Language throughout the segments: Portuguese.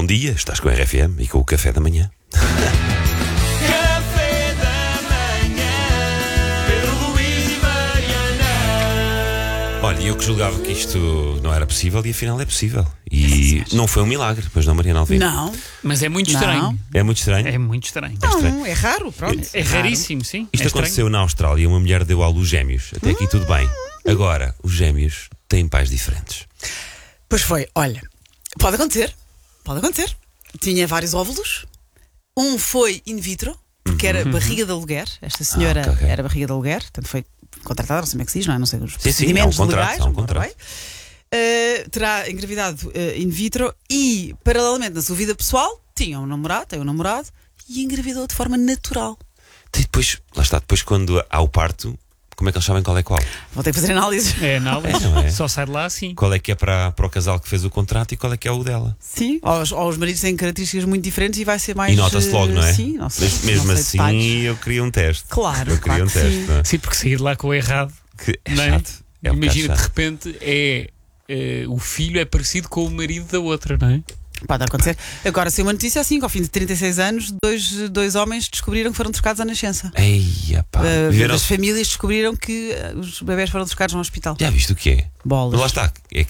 Bom dia, estás com a RFM e com o Café da Manhã. Café da manhã, Pedro Luís e Mariana. Olha, eu que julgava que isto não era possível e afinal é possível. E não foi um milagre, pois não, Mariana Alvim? Não, Mas é muito estranho. É muito estranho. É muito estranho. não, é raro, pronto. É raríssimo, sim. Isto é estranho. aconteceu na Austrália, uma mulher deu à luz gêmeos. Até aqui tudo bem. Agora, os gêmeos têm pais diferentes. Pois foi, olha, pode acontecer. Tinha vários óvulos. Um foi in vitro, porque era barriga de aluguer. Esta senhora ok. era barriga de aluguer, portanto foi contratada, não sei como é que se diz, não é? Não sei os Sim, há um procedimentos contrato, legais. há um não contrato. bem. Terá engravidado in vitro e, paralelamente na sua vida pessoal, tem um namorado e engravidou de forma natural. E depois, lá está, depois quando há o parto, como é que eles sabem qual é qual? Vou ter que fazer análise. É análise. Não é? Só sai de lá assim. Qual é que é para o casal que fez o contrato e qual é que é o dela? Sim, ou os maridos têm características muito diferentes e vai ser mais. E nota-se logo, não é? Sim, não sei, Mas mesmo não sei assim, detalhes. eu queria um teste. Claro, Eu queria claro um que teste. sim. Não é? Sim, porque sair de lá com o errado. Que é Não é? chato. É um Imagina, bocado de chato. repente o filho é parecido com o marido da outra, não é? Pode acontecer. Agora, se uma notícia assim, que ao fim de 36 anos, dois homens descobriram que foram trocados à nascença. Eia, pá. Viveram- As famílias descobriram que os bebés foram trocados no hospital. Já viste o que é? Bolas. Mas lá está,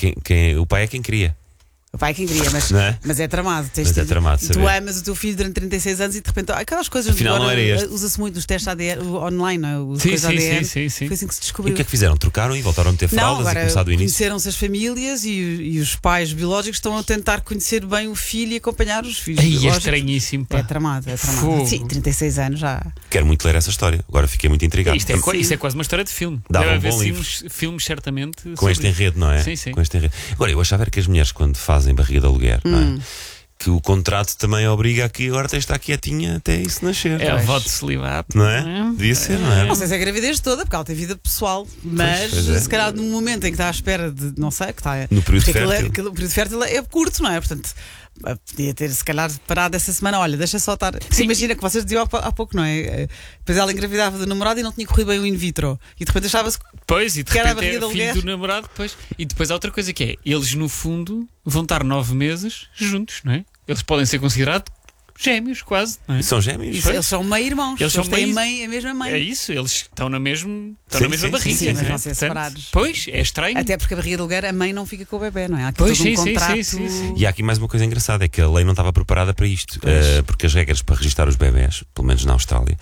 é o pai é quem queria. O pai é quem queria, mas, Não é? mas é tramado. Mas é tramado Tu saber. amas o teu filho durante 36 anos e de repente aquelas coisas Afinal, agora, não era este. usa-se muito os testes ADN online, não é? Os Sim, coisas sim, ADN. sim, sim. Foi assim que se E descobriu. o que é que fizeram? Trocaram e voltaram a meter Não, fraldas e agora começar do início? conheceram-se as famílias e os pais biológicos estão a tentar conhecer bem o filho e acompanhar os filhos Aí é biológicos. estranhíssimo, pá. É tramado. Fogo. Sim, 36 anos já. Quero muito ler essa história. Agora fiquei muito intrigado. Isto é quase uma história de filme. Dava Deve um bom haver livro. filmes certamente. Com sobre este isso. enredo, não é? Sim, sim. Com este enredo. Agora, eu achava que as mulheres, quando fazem barriga de aluguer, não é? Que o contrato também obriga a que agora tens de estar quietinha até isso nascer. É o Pois. voto de celibato. Não é? Devia ser, não é? Não sei se é a gravidez toda, porque ela tem vida pessoal, mas pois é. se calhar num momento em que está à espera de, não sei, que está. No período porque fértil. aquele período fértil é curto, não é? Portanto, podia ter se calhar parado essa semana. Olha, deixa só estar. Sim. Imagina que vocês diziam há pouco, não é? Depois ela engravidava do namorado e não tinha corrido bem o in vitro. E de repente achava-se. Pois, e de Que era a repente é barriga de filho aluguer. do namorado. Pois. E depois há outra coisa que é: eles no fundo vão estar 9 meses juntos, não é? Eles podem ser considerados gêmeos, quase, não é? São gêmeos? Isso, eles são meio-irmãos. Eles são têm meio- a mesma mãe. É isso, eles estão na mesma Sim, barriga. sim, não mas é? vão ser Portanto, separados. Pois, é estranho. Até porque a barriga de aluguer, a mãe não fica com o bebê, não é? Há aqui Pois, todo um sim, sim, contrato. sim. E há aqui mais uma coisa engraçada: é que a lei não estava preparada para isto. Porque as regras para registrar os bebés, pelo menos na Austrália,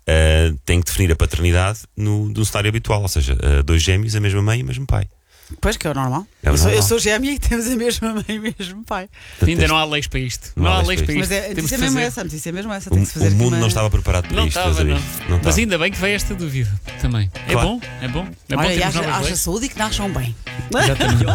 têm que definir a paternidade no cenário habitual. Ou seja, dois gêmeos, a mesma mãe e o mesmo pai. Pois, que é o normal. É o Eu normal. sou gêmea e temos a mesma mãe e o mesmo pai. Portanto, Ainda não há leis para isto. Não Não há há leis leis para para Mas isto. a Temos notícia de é mesmo fazer. essa, a notícia é mesmo essa. Tem que se fazer o aqui mundo uma- não estava preparado para Não isto. estava, estás a ver? não. Não Mas estava. ainda bem que veio esta dúvida também. É Claro. bom, é bom. É bom Olha, e termos haja novas leis. saúde e que nasçam bem. Exatamente.